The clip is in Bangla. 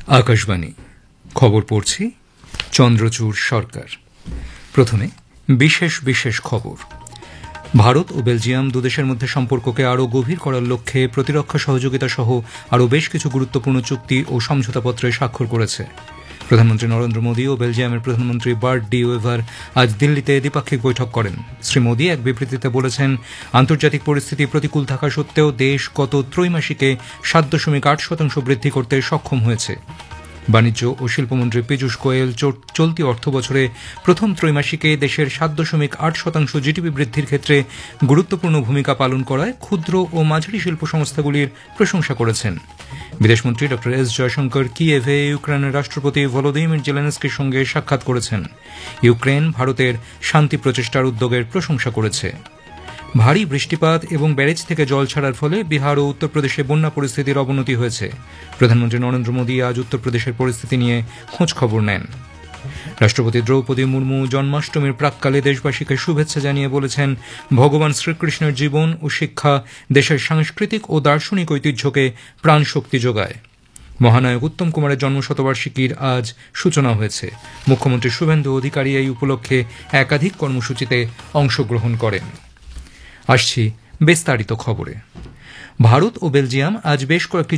আকাশবাণী খবর পড়ছি চন্দ্রচূড় সরকার। প্রথমে বিশেষ বিশেষ খবর। ভারত ও বেলজিয়াম দুদেশের মধ্যে সম্পর্ককে আরও গভীর করার লক্ষ্যে প্রতিরক্ষা সহযোগিতা সহ আরও বেশ কিছু গুরুত্বপূর্ণ চুক্তি ও সমঝোতাপত্রে স্বাক্ষর করেছে। প্রধানমন্ত্রী নরেন্দ্র মোদী ও বেলজিয়ামের প্রধানমন্ত্রী বার্ট ডি ওয়েভার আজ দিল্লিতে দ্বিপাক্ষিক বৈঠক করেন। শ্রী মোদী এক বিবৃতিতে বলেছেন, আন্তর্জাতিক পরিস্থিতি প্রতিকূল থাকা সত্ত্বেও দেশ গত ত্রৈমাসিকে 7.8% বৃদ্ধি করতে সক্ষম হয়েছে। বাণিজ্য ও শিল্পমন্ত্রী পীযূষ গোয়েল চলতি অর্থবছরে প্রথম ত্রৈমাসিকে দেশের 7.8% জিডিপি বৃদ্ধির ক্ষেত্রে গুরুত্বপূর্ণ ভূমিকা পালন করায় ক্ষুদ্র ও মাঝারি শিল্প সংস্থাগুলির প্রশংসা করেছেন। বিদেশমন্ত্রী ড এস জয়শঙ্কর কিয়েভে ইউক্রেনের রাষ্ট্রপতি ভলোদিমির জেলেনস্কির সঙ্গে সাক্ষাৎ করেছেন। ইউক্রেন ভারতের শান্তি প্রচেষ্টার উদ্যোগের প্রশংসা করেছে। ভারী বৃষ্টিপাত এবং ব্যারেজ থেকে জল ছাড়ার ফলে বিহার ও উত্তরপ্রদেশে বন্যা পরিস্থিতির অবনতি হয়েছে। প্রধানমন্ত্রী নরেন্দ্র মোদী আজ উত্তরপ্রদেশের পরিস্থিতি নিয়ে খোঁজ খবর নেন। রাষ্ট্রপতি দ্রৌপদী মুর্মু জন্মাষ্টমীর প্রাক্কালে দেশবাসীকে শুভেচ্ছা জানিয়ে বলেছেন, ভগবান শ্রীকৃষ্ণের জীবন ও শিক্ষা দেশের সাংস্কৃতিক ও দার্শনিক ঐতিহ্যকে প্রাণশক্তি যোগায়। মহানায়ক উত্তম কুমারের জন্মশতবার্ষিকীর আজ সূচনা হয়েছে। মুখ্যমন্ত্রী শুভেন্দু অধিকারী এই উপলক্ষে একাধিক কর্মসূচিতে অংশগ্রহণ করেন। আসছি বিস্তারিত খবরে। ভারত ও বেলজিয়াম আজ বেশ কয়েকটি